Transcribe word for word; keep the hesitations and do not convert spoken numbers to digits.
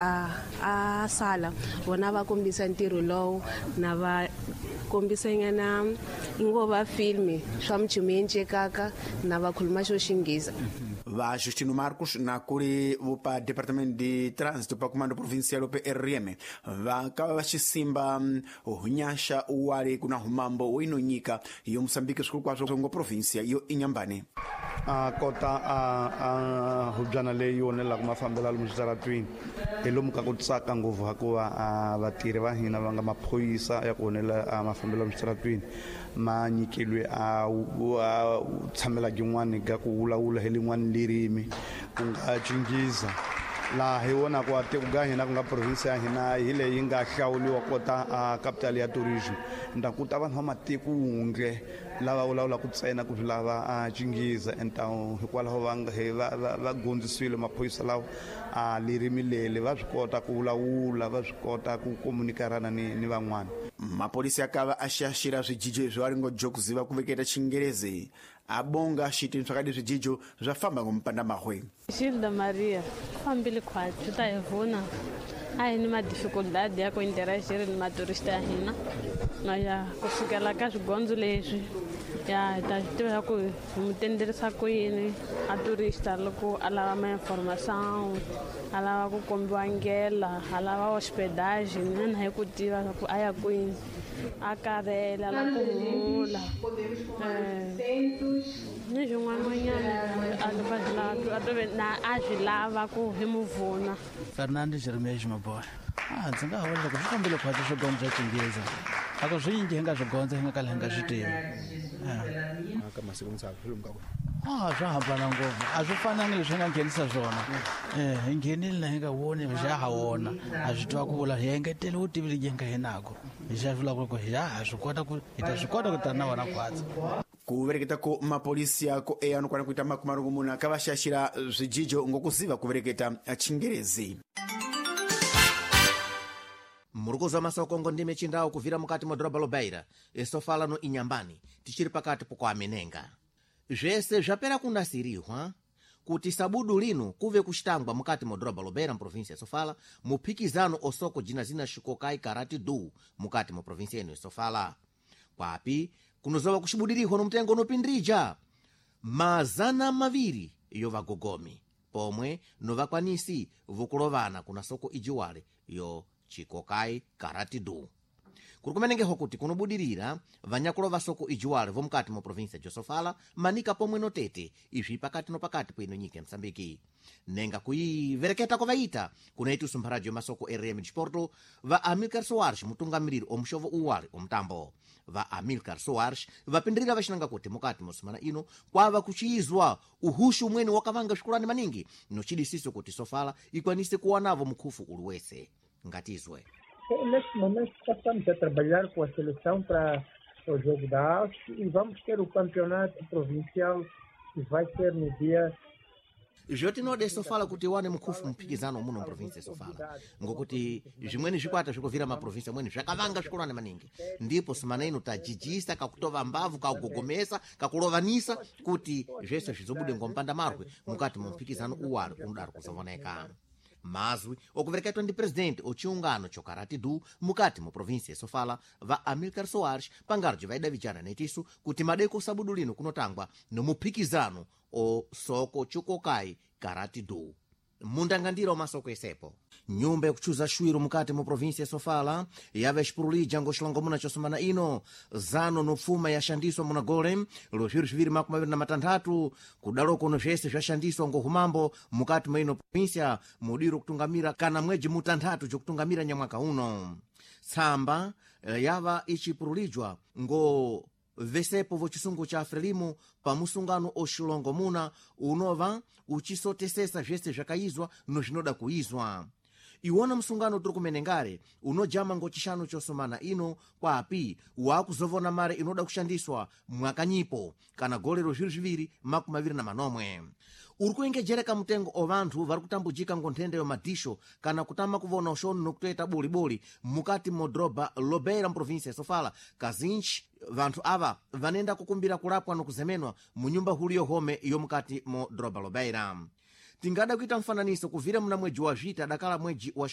a sala vona va kombisa ntirho lowu na va kombisa nyana ingova filme swa muchimi encekaka na va khuluma xo xinghezi. Va Justino Marcos na kuri pa Departamento de Trânsito pa Comando Provincial P R M va kava va xisimba hunyasha uwali kuna humambo wino nyika yo Moçambique swikulu kwazo ngo provincia yo Inhambane. a kota a a hubyana leyi yonela ku mafambela lomu switaratwini hi lomu ka ku tsaka ngopfu hikuva a vatirhi va hina va nga maphoyisa ya ku onela mafambelo lomu switaratwini ma nyikilwe a tshamela gin'wani ga ku wulawula hi lin'wani lirimi ku nga cingiza laha hi wona ku atiko ga hina ku nga province ya hina hi leyi nga hlawuliwa kota a capital ya tourism ndakuta vanhu va matiko unge lava wulawula ku tsena ku lava a cingiza entawo hikwalaho va nga va va gondzisile maphoyisa lawa a lirimi lele va swi kota ku wulawula va swi kota ku komunikarana ni ni van'wana. Mapolisi akava axaxira swijijo zwari ngo jo kuziva kuveketa Chingerezi abonga xitini swakadi swijijo zwafamba ngompanda mahwe. Gilda Maria fambile khwati ta hivuna a hi ni ma difficulty ya ku interagir ni maturista ya hina na ya kusukela ka swigondzo leswi ya ta tiva ku mutenderisa ku yini a turista loko alava ma information alava ku kombiwa ngela alava hospedage nena hi ku tiva ku aya kwini a karela la ku hula ni swin'wananyana a va tove na a swi lava ku hi muvuna. Fernando Jeremias Maboya a ndzi nga hola ku swi fambile khwati swigondzo swa Chinghezi ako swinji hi nga swigondzo hi nga kala hi nga swi tivi ka masiku mtsaka khuluma ka ah swa hambana ngopfu a swi fanangi leswi nga nghenisa swona eh hi nghenile na hi nga woni swa ha wona a swi twa ku vula hi engetele u tivile ngenga hinako hi xa vula ku ya swi kota ku hi ta swi kota ku ta na vona khwati ku vereketa ko mapolisi yako eyano kwana kuita makumarugu muna kava xaxira swijijo ngokuziva ku vereketa Chingerezi. Murukozo wa masokongo ndime chindawo kuvira mukati mwa doroba lobeira esofala no Inhambane tichiri pakati poko amenenga zvese zvapera kunasirihwa kuti sabudu lino kuve kuxitangwa mukati mwa doroba lobeira mprovinsia ya Sofala muphikizano osoko jina zina Xikokai Karate Du mukati mwa provinsia ino ya Sofala kwapi kunozova kuxibudirihwa no mtengo nopindrija mazana maviri yo vagogomi pomwe no vakwanisi vukulovana kuna soko ijiwale yo Xikokai Karate Du kuri kumenengeho kuti kunobudirira vanyakulova soko ijiwale vo mukati mwa provinsia ya Sofala manika pomwe no tete izvi pakati no pakati pwino nyika ya Msambiki nenga kuivereketa ko vaita kunaiti usumpharadyo masoko R M Disporto va Amilcar Soares mutungamiriri omuxovo uwale omtambo va Amilcar Soares vapindirira vaxinanga kuti mukati mosumana ino kwava kuchiyizwa uhushu umwene wakavanga swikulani maningi nochidisiso kuti Sofala ikwanise kuwanavo mukhufu ulu wese ngatizwe. Neste momento estamos a trabalhar com a seleção para o jogo da A S e vamos ter o campeonato provincial que vai ser no dia zvotinode Sofala kuti wane mukhufu muphikizano muno mprovinsia ya Sofala ngokuti zvimweni zvikwata zvikuvira maprovinsia amweni zvakavanga swikulani maningi ndipo sumana ino tajijisa kakutova mbavu kakugogomesa kakulovanisa kuti zvese zvizobude ngompanda marwe mukati mwa mphikizano uwale unodaro kuzovoneka. Mazwi okuvereketwa ndi presidente ochiungano cho Karate Du mukati mu provinsia ya Sofala va Amilcar Soares pangarjo vaida vichana netisu kuti madeko sabudu lino kunotangwa no muphikizano o soko Xikokai Karate Du mundangandira o masoko esepo nyumba yakuchuza shwiro mukati mu provinsia ya Sofala yave xipurulija ngoxilongo muna chosumana ino zano no pfuma yaxandiswa muna golem lozviro zviviri makumi maviri na matanthatu kudaloko no zvese zvaxandiswa ngohumambo mukati mwa ino provinsia mudiro kutungamira kana mweji mutanthatu jokutungamira nyamwaka uno tsamba yava ichipurulijwa ngo vesepo vo chisungu cha Frelimo pa musungano oxilongo muna unova uchisotesesa zvese zvakayizwa no zvinoda kuyizwa iwona musungano turi kumenengare unojama ngochishanu chosomana ino kwapi wakuzovona mare inoda kushandiswa mwakanyipo kana golero zviri zviviri makumi maviri na manomwe uri kuengejereka mutengo o vanthu vari kutambujika ngonthende yo madisho kana kutama kuvona uxoni nokutoeta boliboli mukati modroba lobeira mprovinsia ya Sofala kazinji vanthu ava vanenda kukumbira kulapwa nokuzemenwa mu nyumba huli yohome yomukati mo droba lobeira tingada kuita mfananiso kuvira muna mweji wa vita dakala mweji wa